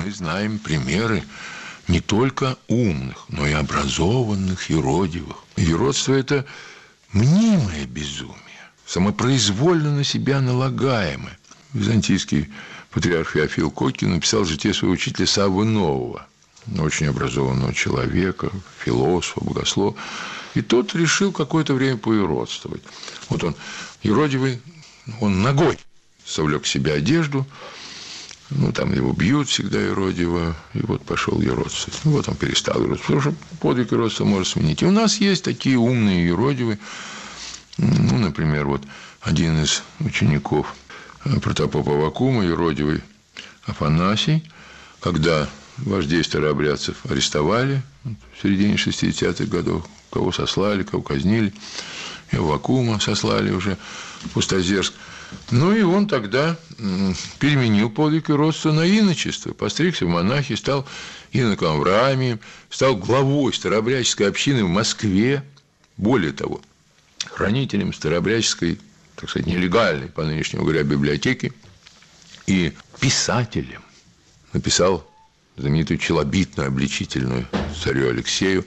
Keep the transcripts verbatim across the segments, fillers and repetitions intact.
мы знаем примеры не только умных, но и образованных юродивых. Юродство – это мнимое безумие, самопроизвольно на себя налагаемое. Византийский патриарх Феофил Коккин написал житие своего учителя Саввы Нового, очень образованного человека, философа, богослова. И тот решил какое-то время поюродствовать. Вот он, юродивый, он ногой совлек в себя одежду, ну, там его бьют всегда юродиво, и вот пошел юродствовать. Ну, вот он перестал юродствовать, потому что подвиг юродства может сменить. И у нас есть такие умные юродивые, ну, например, вот один из учеников протопопа Аввакума, юродивый Афанасий, когда вождей старообрядцев арестовали в середине шестидесятых годов, кого сослали, кого казнили, и Аввакума сослали уже в Пустозерск. Ну, и он тогда переменил подвиг юродства на иночество, постригся в монахи, стал иноком Авраамием, стал главой старообрядческой общины в Москве. Более того, хранителем старообрядческой, так сказать, нелегальной, по нынешнему говоря, библиотеки, и писателем. Написал знаменитую челобитную, обличительную царю Алексею,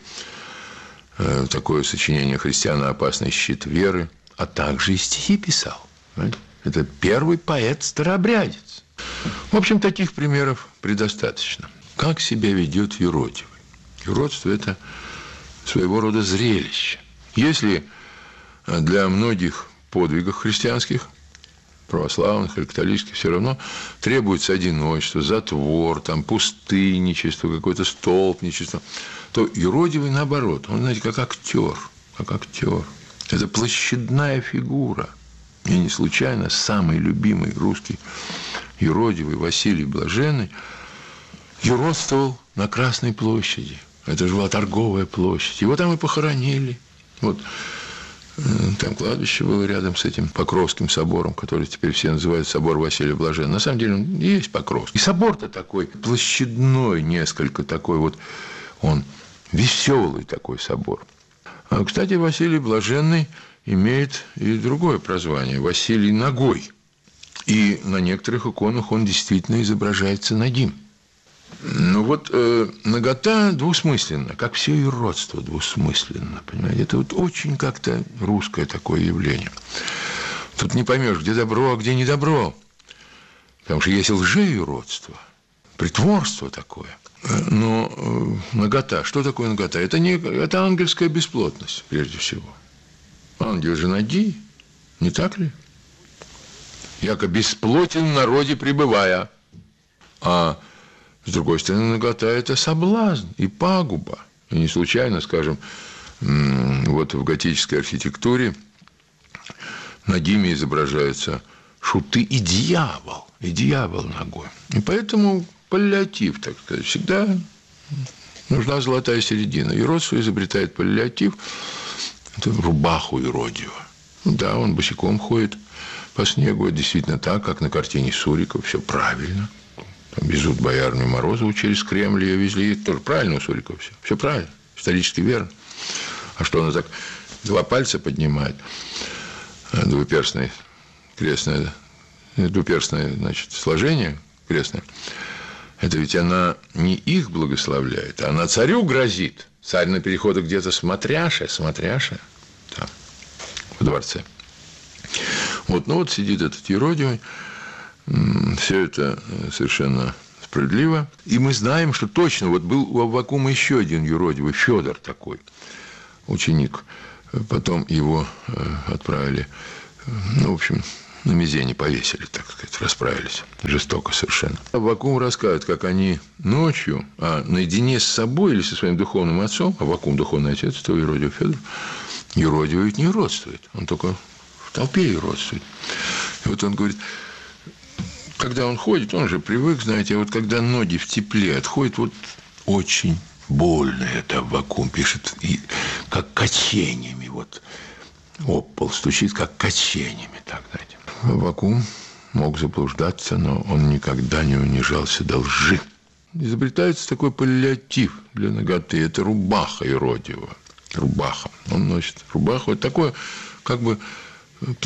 такое сочинение «Христиано-опасный щит веры», а также и стихи писал. Понимаете? Это первый поэт-старообрядец. В общем, таких примеров предостаточно. Как себя ведет юродивый? Юродство – это своего рода зрелище. Если для многих подвигов христианских, православных или католических, все равно требуется одиночество, затвор, там, пустынничество, какое-то столпничество, то юродивый, наоборот, он, знаете, как актер, как актер. Это площадная фигура. И не случайно самый любимый русский юродивый Василий Блаженный юродствовал на Красной площади. Это же была торговая площадь. Его там и похоронили. Вот там кладбище было рядом с этим Покровским собором, который теперь все называют собор Василия Блаженного. На самом деле он и есть Покровский. И собор-то такой площадной несколько, такой вот, он веселый такой собор. А, кстати, Василий Блаженный имеет и другое прозвание – Василий Нагой. И на некоторых иконах он действительно изображается нагим. Ну вот э, нагота двусмысленна, как все юродство двусмысленно, понимаете? Это вот очень как-то русское такое явление. Тут не поймешь, где добро, а где не добро. Потому что есть лжеюродство, притворство такое. Но э, нагота, что такое нагота? Это, не, это ангельская бесплотность, прежде всего. Ангел же наги, не так ли? Яко бесплотен в народе пребывая. А с другой стороны, нагота – это соблазн и пагуба. И не случайно, скажем, вот в готической архитектуре нагими изображаются шуты и дьявол, и дьявол ногой. И поэтому паллиатив, так сказать, всегда нужна золотая середина. Юродство изобретает паллиатив, это рубаху юродива. Да, он босиком ходит по снегу, это действительно так, как на картине Сурикова, все правильно. Там везут боярню Морозову через Кремль, ее везли, это тоже правильно у Сурикова все. Все правильно, исторически верно. А что она так два пальца поднимает, двуперстное крестное, двуперстное, значит, сложение крестное, это ведь она не их благословляет, а она царю грозит. Царь на переходах где-то смотряша, смотряша, там, в дворце. Вот, ну вот сидит этот юродивый, все это совершенно справедливо. И мы знаем, что точно, вот был у Аввакума еще один юродивый, Федор такой, ученик. Потом его отправили, ну, в общем, на мизене повесили, так сказать, расправились. Жестоко совершенно. Аввакум рассказывает, как они ночью, а наедине с собой или со своим духовным отцом, Аввакум духовный отец, то юродивый Федор, юродивый ведь не юродствует, он только в толпе юродствует. И вот он говорит, когда он ходит, он же привык, знаете, а вот когда ноги в тепле отходят, вот очень больно это Аввакум пишет, и как качениями, вот об пол стучит, как качениями, так, знаете. Аввакум мог заблуждаться, но он никогда не унижался до лжи. Изобретается такой паллиатив для наготы, это рубаха юродивого, рубаха. Он носит рубаху, это такое, как бы,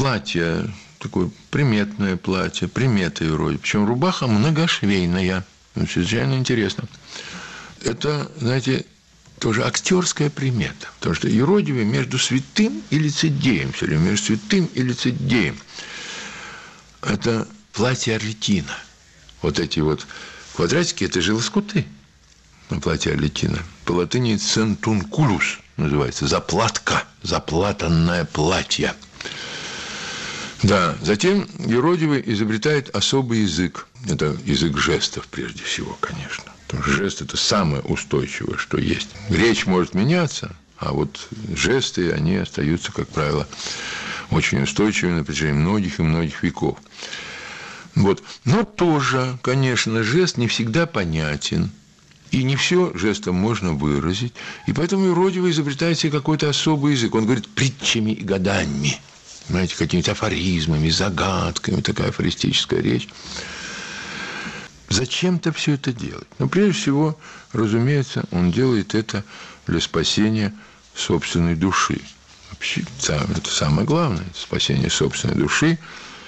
платье, такое приметное платье, приметы юродивого. Причем рубаха многошвейная. Ну, чрезвычайно интересно. Это, знаете, тоже актерская примета. Потому что юродивый между святым и лицедеем, все время между святым и лицедеем. Это платье Арлетина. Вот эти вот квадратики – это же лоскуты на платье Арлетина. По латыни «центункулус» называется. Заплатка, заплатанное платье. Да, затем юродивый изобретает особый язык. Это язык жестов, прежде всего, конечно. Потому что жест – это самое устойчивое, что есть. Речь может меняться, а вот жесты, они остаются, как правило, очень устойчивыми на протяжении многих и многих веков. Вот. Но тоже, конечно, жест не всегда понятен. И не все жестом можно выразить. И поэтому юродивый изобретает себе какой-то особый язык. Он говорит притчами и гаданиями. Знаете, какими-то афоризмами, загадками. Такая афористическая речь. Зачем-то все это делать? Но прежде всего, разумеется, он делает это для спасения собственной души. Вообще, это самое главное. Спасение собственной души.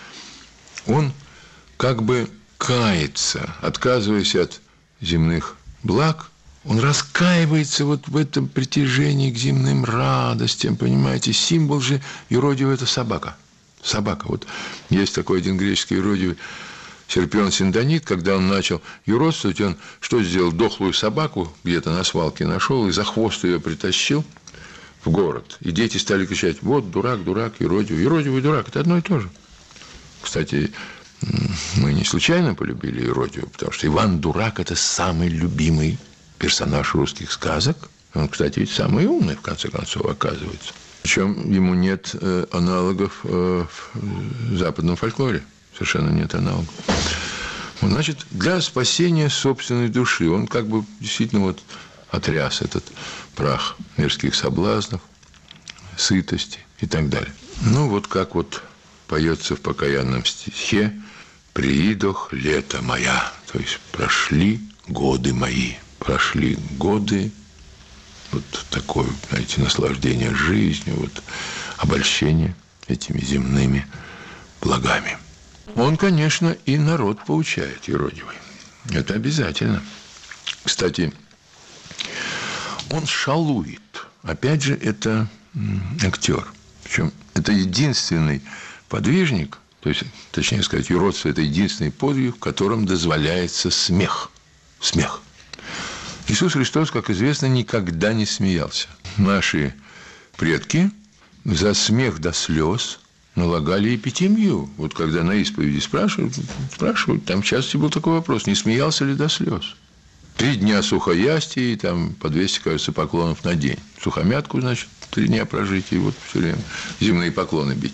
Он как бы кается, отказываясь от земных благ, он раскаивается вот в этом притяжении к земным радостям, понимаете? Символ же юродивого – это собака. Собака. Вот есть такой один греческий юродивый Серпион Синдонит, когда он начал юродствовать, он что сделал? Дохлую собаку где-то на свалке нашел и за хвост ее притащил в город. И дети стали кричать: вот дурак, дурак, юродивый. Юродивый и дурак – это одно и то же. Кстати, мы не случайно полюбили юродивого, потому что Иван Дурак – это самый любимый персонаж русских сказок. Он, кстати, ведь самый умный, в конце концов, оказывается. Причем ему нет э, аналогов э, в западном фольклоре. Совершенно нет аналогов. Вот, значит, для спасения собственной души он как бы действительно вот отряс этот прах мирских соблазнов, сытости и так далее. Ну, вот как вот поется в покаянном стихе: «Приидох лето моя», то есть прошли годы мои, прошли годы, вот такое, знаете, наслаждение жизнью, вот обольщение этими земными благами. Он, конечно, и народ поучает юродивый. Это обязательно. Кстати, он шалует. Опять же, это актер. Причем это единственный подвижник, то есть, точнее сказать, юродство – это единственный подвиг, в котором дозволяется смех. Смех. Иисус Христос, как известно, никогда не смеялся. Наши предки за смех до слез налагали эпитемию. Вот когда на исповеди спрашивают, спрашивают, там часто был такой вопрос: не смеялся ли до слез? Три дня сухоястия и там по двести, кажется, поклонов на день. Сухомятку, значит, три дня прожить и вот все время земные поклоны бить.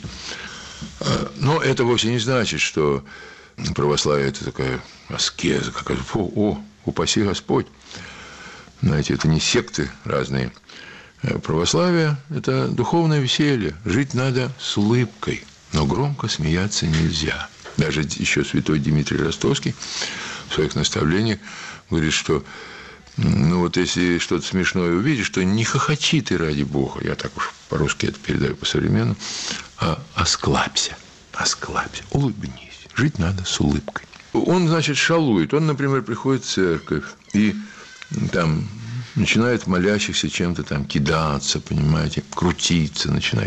Но это вовсе не значит, что православие – это такая аскеза, какая-то, о, о, упаси Господь. Знаете, это не секты разные. Православие – это духовное веселье. Жить надо с улыбкой, но громко смеяться нельзя. Даже еще святой Дмитрий Ростовский в своих наставлениях говорит, что ну вот если что-то смешное увидишь, то не хохочи ты ради Бога. Я так уж по-русски это передаю по-современному. А осклабься, осклабься, улыбнись. Жить надо с улыбкой. Он, значит, шалует. Он, например, приходит в церковь и там начинает молящихся чем-то там кидаться, понимаете, крутиться начинает.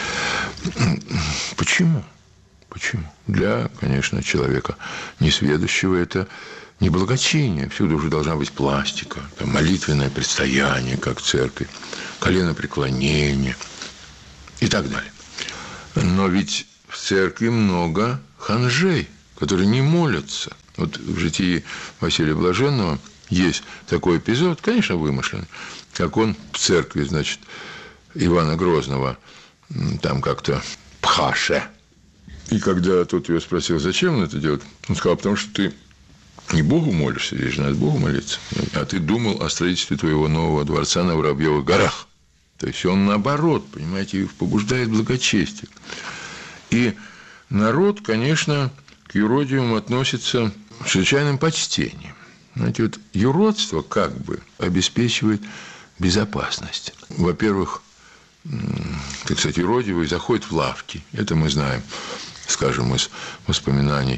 Почему? Почему? Для, конечно, человека несведущего это неблагочиние. Всюду уже должна быть пластика, там, молитвенное предстояние, как в церкви, коленопреклонение и так далее. Но ведь в церкви много ханжей, которые не молятся. Вот в житии Василия Блаженного есть такой эпизод, конечно, вымышленный, как он в церкви, значит, Ивана Грозного там как-то пхаше. И когда тот его спросил, зачем он это делает, он сказал: потому что ты не Богу молишься, здесь же надо Богу молиться, а ты думал о строительстве твоего нового дворца на Воробьевых горах. То есть он наоборот, понимаете, побуждает благочестие. И народ, конечно, к юродивым относится с чрезвычайным почтением. Знаете, вот юродство как бы обеспечивает безопасность. Во-первых, так сказать, юродивый заходит в лавки. Это мы знаем, скажем, из воспоминаний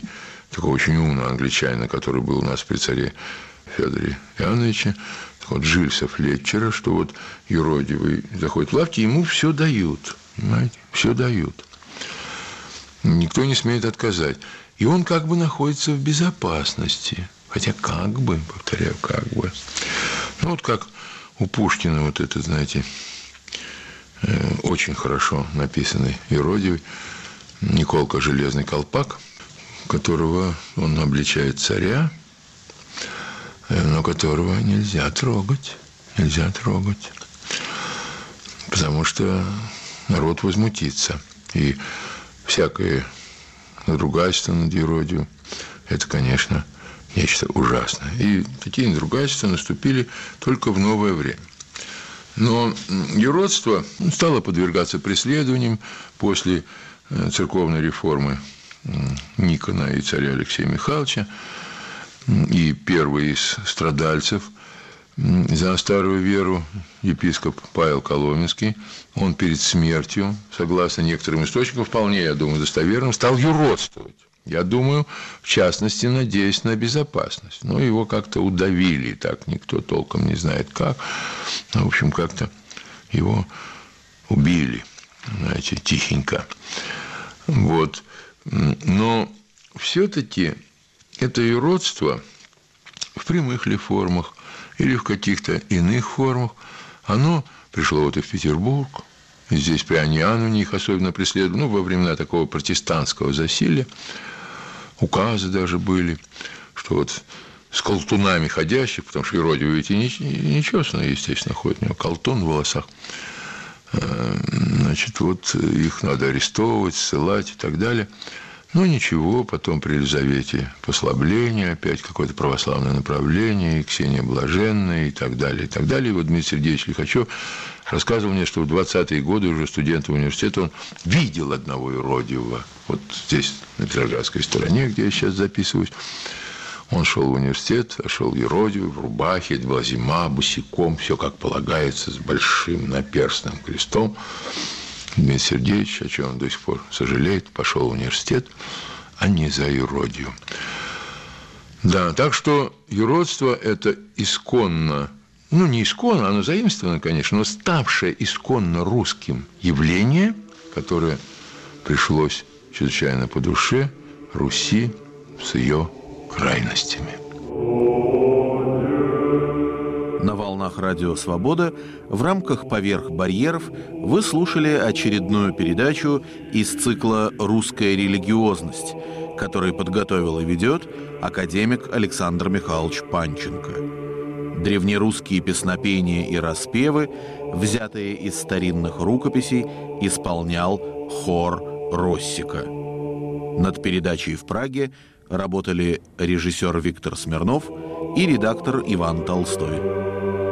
такого очень умного англичанина, который был у нас при царе Федоре Иоанновиче, вот Джильса Флетчера, что вот юродивый заходит в лавки, ему все дают, понимаете, все дают. Никто не смеет отказать. И он как бы находится в безопасности. Хотя как бы, повторяю, как бы. Ну, вот как у Пушкина вот этот, знаете, очень хорошо написанный юродивый Николка Железный Колпак, которого он обличает царя, но которого нельзя трогать, нельзя трогать, потому что народ возмутится. И всякое надругательство над юродивым – это, конечно, нечто ужасное. И такие надругательства наступили только в новое время. Но юродство стало подвергаться преследованиям после церковной реформы Никона и царя Алексея Михайловича. И первый из страдальцев за старую веру, епископ Павел Коломенский, он перед смертью, согласно некоторым источникам, вполне, я думаю, достоверным, стал юродствовать. Я думаю, в частности, надеясь на безопасность. Но его как-то удавили, так никто толком не знает как. В общем, как-то его убили, знаете, тихенько. Вот. Но все-таки это юродство в прямых ли формах или в каких-то иных формах, оно пришло вот и в Петербург. И здесь при Anianovне их особенно преследовали, ну, во времена такого протестантского засилия. Указы даже были, что вот с колтунами ходящих, потому что юродивый ведь и не честный, естественно, ходит, у него колтун в волосах. Значит, вот их надо арестовывать, ссылать и так далее. Ну, ничего, потом при Елизавете послабление, опять какое-то православное направление, и Ксения Блаженная, и так далее, и так далее. И вот Дмитрий Сергеевич Лихачев рассказывал мне, что в двадцатые годы уже студентом университета он видел одного юродивого. Вот здесь, на Петроградской стороне, где я сейчас записываюсь. Он шел в университет, а шел юродивый, в рубахе, это была зима, босиком, все как полагается, с большим наперстным крестом. Дмитрий Сергеевич, о чем он до сих пор сожалеет, пошел в университет, а не за юродию. Да, так что юродство – это исконно, ну, не исконно, оно заимствовано, конечно, но ставшее исконно русским явление, которое пришлось чрезвычайно по душе Руси с ее крайностями. На волнах Радио Свобода в рамках «Поверх барьеров» вы слушали очередную передачу из цикла «Русская религиозность», который подготовил и ведет академик Александр Михайлович Панченко. Древнерусские песнопения и распевы, взятые из старинных рукописей, исполнял хор Россика. Над передачей в Праге работали режиссер Виктор Смирнов и редактор Иван Толстой.